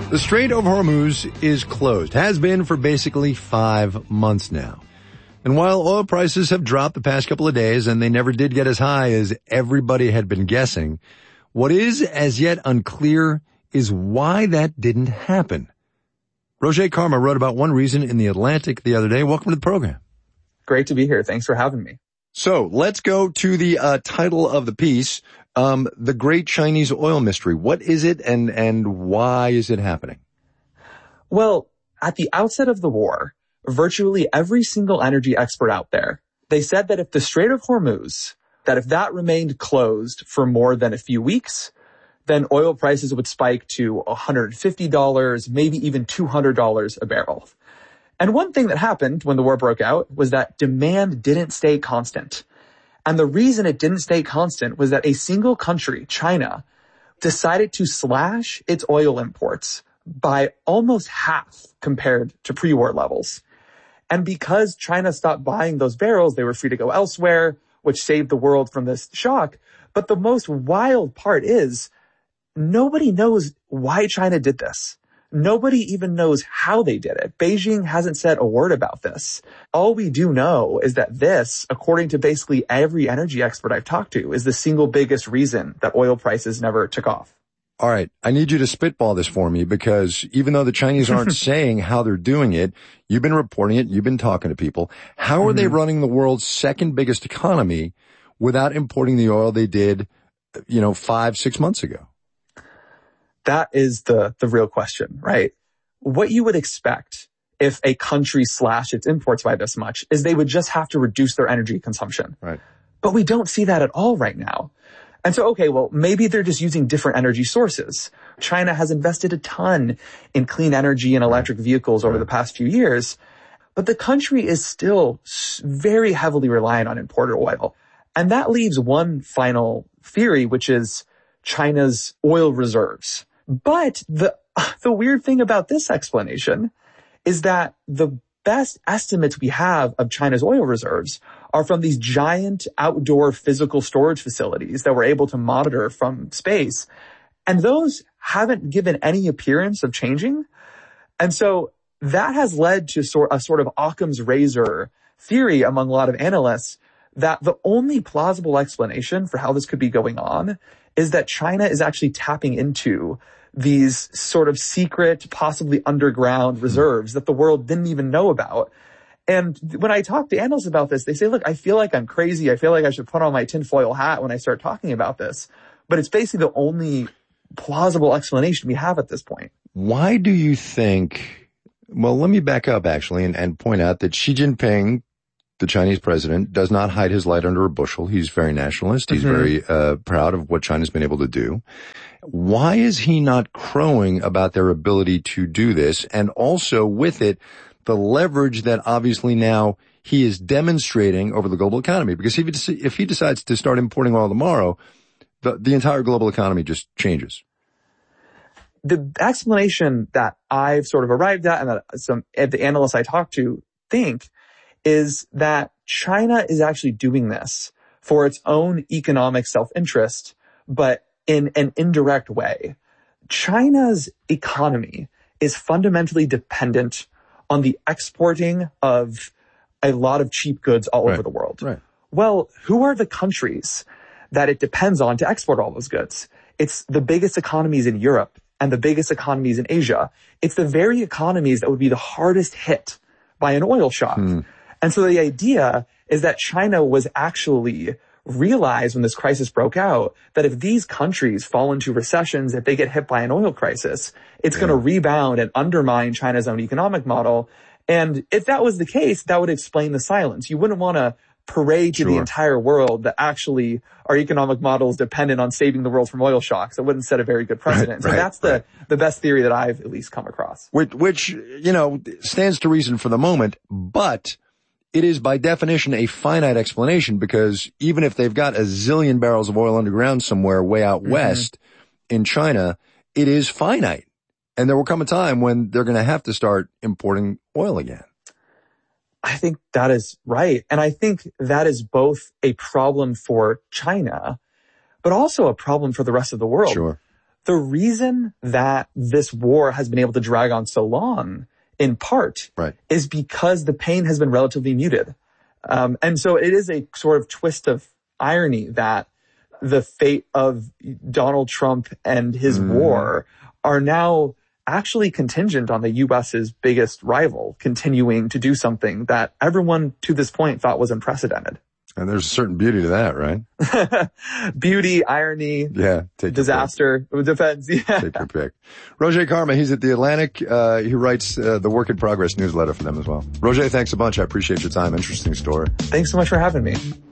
The Strait of Hormuz is closed, has been for basically 5 months now. And while oil prices have dropped the past couple of days and they never did get as high as everybody had been guessing, what is as yet unclear is why that didn't happen. Roger Karma wrote about one reason in The Atlantic the other day. Welcome to the program. Great to be here. Thanks for having me. So let's go to the title of the piece, The Great Chinese Oil Mystery. What is it and why is it happening? Well, at the outset of the war, virtually every single energy expert out there, they said that if the Strait of Hormuz, that if that remained closed for more than a few weeks, then oil prices would spike to $150, maybe even $200 a barrel. And one thing that happened when the war broke out was that demand didn't stay constant. And the reason it didn't stay constant was that a single country, China, decided to slash its oil imports by almost half compared to pre-war levels. And because China stopped buying those barrels, they were free to go elsewhere, which saved the world from this shock. But the most wild part is nobody knows why China did this. Nobody even knows how they did it. Beijing hasn't said a word about this. All we do know is that this, according to basically every energy expert I've talked to, is the single biggest reason that oil prices never took off. All right. I need you to spitball this for me because even though the Chinese aren't saying how they're doing it, you've been reporting it, you've been talking to people. How are they running the world's second biggest economy without importing the oil they did, 5-6 months ago? That is the real question, right? What you would expect if a country slashed its imports by this much is they would just have to reduce their energy consumption. Right. But we don't see that at all right now. And so, okay, well, maybe they're just using different energy sources. China has invested a ton in clean energy and electric vehicles over the past few years, but the country is still very heavily reliant on imported oil. And that leaves one final theory, which is China's oil reserves. But the weird thing about this explanation is that the best estimates we have of China's oil reserves are from these giant outdoor physical storage facilities that we're able to monitor from space. And those haven't given any appearance of changing. And so that has led to a sort of Occam's razor theory among a lot of analysts that the only plausible explanation for how this could be going on is that China is actually tapping into these sort of secret, possibly underground reserves that the world didn't even know about. And when I talk to analysts about this, they say, look, I feel like I'm crazy. I feel like I should put on my tinfoil hat when I start talking about this. But it's basically the only plausible explanation we have at this point. Why do you think, well, let me back up actually and point out that Xi Jinping, the Chinese president, does not hide his light under a bushel. He's very nationalist. He's very proud of what China's been able to do. Why is he not crowing about their ability to do this? And also with it, the leverage that obviously now he is demonstrating over the global economy. Because if he decides to start importing oil tomorrow, the entire global economy just changes. The explanation that I've sort of arrived at and that some of the analysts I talk to think is that China is actually doing this for its own economic self-interest, but in an indirect way. China's economy is fundamentally dependent on the exporting of a lot of cheap goods all over the world. Right. Well, who are the countries that it depends on to export all those goods? It's the biggest economies in Europe and the biggest economies in Asia. It's the very economies that would be the hardest hit by an oil shock. And so the idea is that China was actually realized when this crisis broke out that if these countries fall into recessions, if they get hit by an oil crisis, it's going to rebound and undermine China's own economic model. And if that was the case, that would explain the silence. You wouldn't want to parade to the entire world that actually our economic model is dependent on saving the world from oil shocks. That wouldn't set a very good precedent. So that's the best theory that I've at least come across. Which, stands to reason for the moment, but it is by definition a finite explanation because even if they've got a zillion barrels of oil underground somewhere way out west in China, it is finite. And there will come a time when they're going to have to start importing oil again. I think that is right. And I think that is both a problem for China, but also a problem for the rest of the world. Sure. the reason that this war has been able to drag on so long, in part, is because the pain has been relatively muted. And so it is a sort of twist of irony that the fate of Donald Trump and his war are now actually contingent on the U.S.'s biggest rival continuing to do something that everyone to this point thought was unprecedented. And there's a certain beauty to that, right? Beauty, irony, disaster, defense. Take your pick. Roger Karma, he's at The Atlantic. He writes the Work in Progress newsletter for them as well. Roger, thanks a bunch. I appreciate your time. Interesting story. Thanks so much for having me.